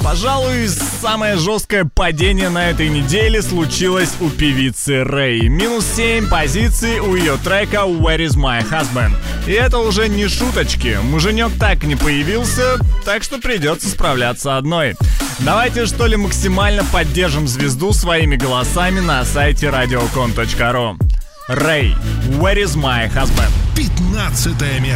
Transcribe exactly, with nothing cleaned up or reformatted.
Пожалуй, самое жесткое падение на этой неделе случилось у певицы Рэй. Минус семь позиций у ее трека «Where is my husband?». И это уже не шуточки. Муженек так и не появился, так что придется справляться одной. Давайте, что ли, максимально поддержим звезду своими голосами на сайте радиокон точка ру. Рэй, «Where is my husband?». пятнадцатое место.